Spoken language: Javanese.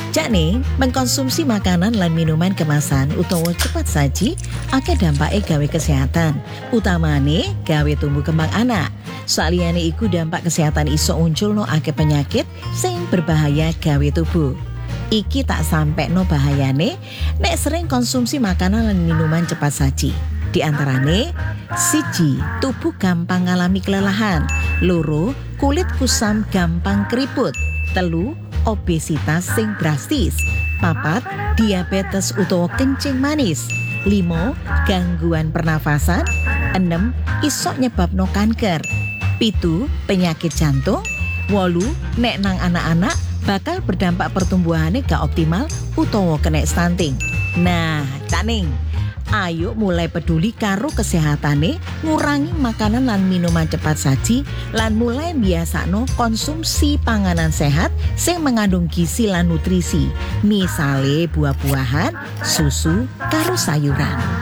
Jakne, mengkonsumsi makanan lan minuman kemasan utawa cepat saji akeh dampake gawe kesehatan, utamane gawe tumbuh kembang anak. Saliyane iku dampak kesehatan iso munculno akeh penyakit sing berbahaya gawe tubuh. Iki tak sampe no bahayane nek sering konsumsi makanan lan minuman cepat saji. Di antarane, 1. Tubuh gampang ngalami kelelahan. 2. Kulit kusam gampang keriput. 3. Obesitas sing drastis. 4. Diabetes utawa kencing manis. 5. Gangguan pernafasan. 6. Iso nyebabno kanker. 7. Penyakit jantung. 8. Nek nang anak-anak bakal berdampak pertumbuhannya gak optimal utawa kena stunting. Nah, Caning, ayo mulai peduli karo kesehatane, ngurangi makanan lan minuman cepat saji, lan mulai biasakno konsumsi panganan sehat sing mengandung gizi lan nutrisi. Misale buah-buahan, susu, karo sayuran.